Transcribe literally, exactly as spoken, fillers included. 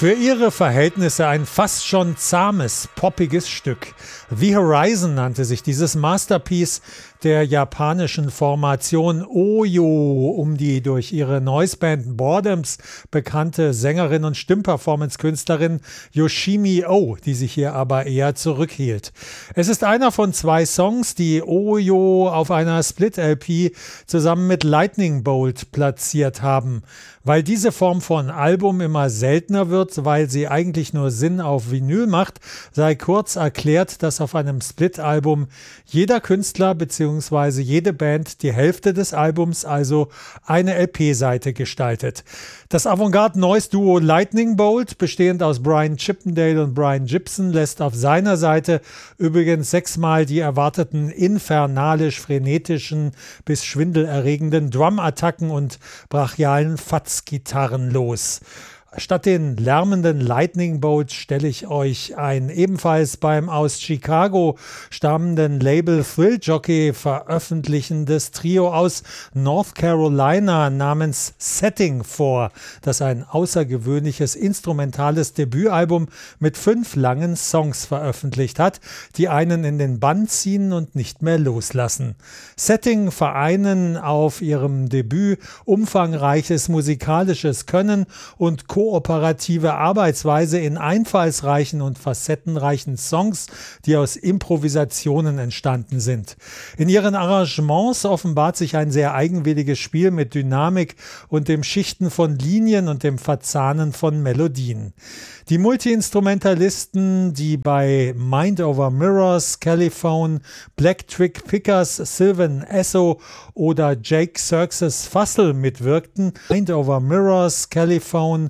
Für ihre Verhältnisse ein fast schon zahmes, poppiges Stück. The Horizon nannte sich dieses Masterpiece der japanischen Formation Oyo um die durch ihre Noiseband Boredoms bekannte Sängerin und Stimmperformance-Künstlerin Yoshimi Oh, die sich hier aber eher zurückhielt. Es ist einer von zwei Songs, die Oyo auf einer Split-L P zusammen mit Lightning Bolt platziert haben. Weil diese Form von Album immer seltener wird, weil sie eigentlich nur Sinn auf Vinyl macht, sei kurz erklärt, dass auf einem Split-Album jeder Künstler bzw. jede Band die Hälfte des Albums, also eine L P-Seite gestaltet. Das Avantgarde-Noise-Duo Lightning Bolt, bestehend aus Brian Chippendale und Brian Gibson, lässt auf seiner Seite übrigens sechsmal die erwarteten infernalisch-frenetischen bis schwindelerregenden Drum-Attacken und brachialen Fatz-Gitarren los. Statt den lärmenden Lightning Bolt stelle ich euch ein ebenfalls beim aus Chicago stammenden Label Thrill Jockey veröffentlichendes Trio aus North Carolina namens Setting vor, das ein außergewöhnliches instrumentales Debütalbum mit fünf langen Songs veröffentlicht hat, die einen in den Bann ziehen und nicht mehr loslassen. Setting vereinen auf ihrem Debüt umfangreiches musikalisches Können und kooperative Arbeitsweise in einfallsreichen und facettenreichen Songs, die aus Improvisationen entstanden sind. In ihren Arrangements offenbart sich ein sehr eigenwilliges Spiel mit Dynamik und dem Schichten von Linien und dem Verzahnen von Melodien. Die Multi-Instrumentalisten, die bei Mind Over Mirrors, Caliphone, Black Trick Pickers, Sylvan Esso oder Jake Xerxes Fussell mitwirkten, Mind Over Mirrors, Caliphone,